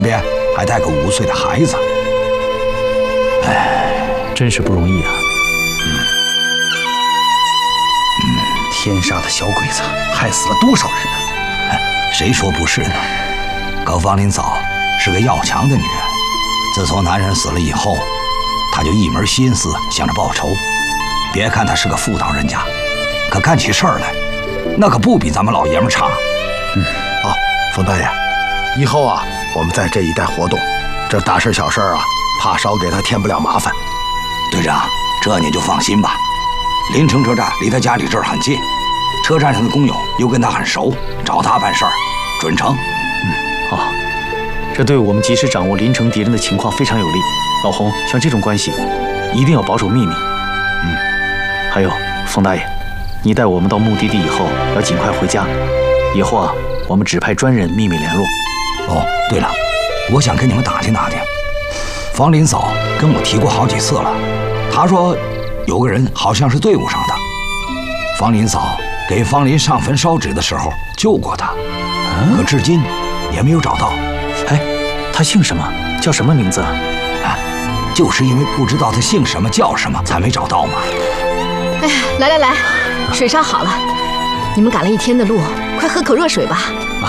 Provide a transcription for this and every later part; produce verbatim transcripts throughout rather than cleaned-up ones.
边还带个五岁的孩子。 哎，真是不容易啊。 嗯嗯，天杀的小鬼子，害死了多少人呢？哎，谁说不是呢？可方林嫂是个要强的女人，自从男人死了以后，她就一门心思想着报仇。别看她是个妇道人家，可干起事儿来，那可不比咱们老爷们差。 嗯，啊，冯大爷，以后啊，我们在这一带活动，这大事小事啊，怕少给他添不了麻烦。 队长，这你就放心吧。临城车站离他家里这儿很近，车站上的工友又跟他很熟，找他办事儿，准成。 嗯，好，这对我们及时掌握临城敌人的情况非常有利。老洪，像这种关系，一定要保守秘密。嗯，还有冯大爷，你带我们到目的地以后，要尽快回家。以后啊，我们只派专人秘密联络。 哦，对了，我想跟你们打听打听，方林嫂跟我提过好几次了，她说有个人好像是队伍上的，方林嫂给方林上坟烧纸的时候救过他，嗯、可至今也没有找到。 哎，他姓什么？叫什么名字啊？ 啊，就是因为不知道他姓什么叫什么，才没找到嘛。 哎呀，来来来，水烧好了，你们赶了一天的路，快喝口热水吧。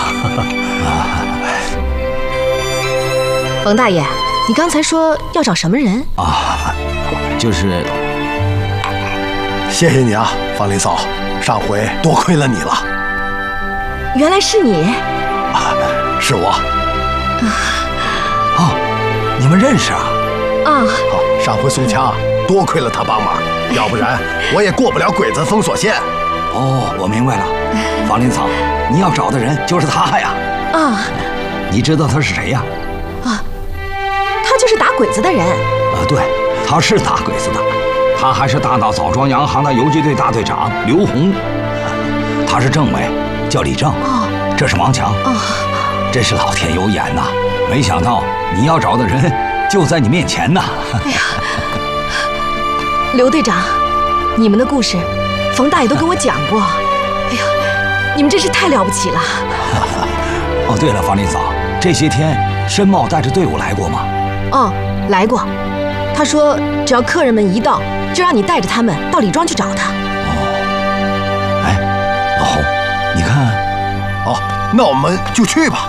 冯大爷，你刚才说要找什么人啊？就是， 谢谢你啊，方林嫂，上回多亏了你了。 原来是你， 啊，是我。 啊，哦，你们认识啊？ 啊， 好，上回宋强多亏了他帮忙，要不然我也过不了鬼子封锁线。 哦，我明白了，方林嫂，你要找的人就是他呀。 啊， 你知道他是谁呀？ 啊，他就是打鬼子的人。 啊，对，他是打鬼子的，他还是大道枣庄洋行的游击队大队长刘洪，他是政委，叫李正。哦，这是王强。哦，真是老天有眼呐！没想到你要找的人就在你面前呢。哎呀， 刘队长，你们的故事，冯大爷都跟我讲过。哎呀，你们真是太了不起了。 哦，对了，方林嫂，这些天申茂带着队伍来过吗？ 哦，来过。他说只要客人们一到，就让你带着他们到李庄去找他。 哦，哎，老洪，你看， 哦，那我们就去吧。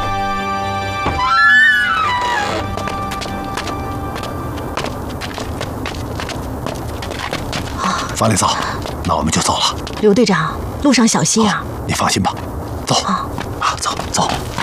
方林嫂，那我们就走了。 刘队长，路上小心啊！ 你放心吧，走啊，走走。